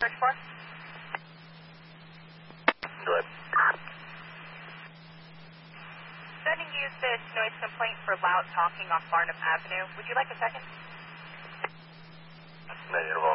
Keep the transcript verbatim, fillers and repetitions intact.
thirty-four? Go ahead. Sending you this noise complaint for loud talking off Barnum Avenue. Would you like a second? Negative.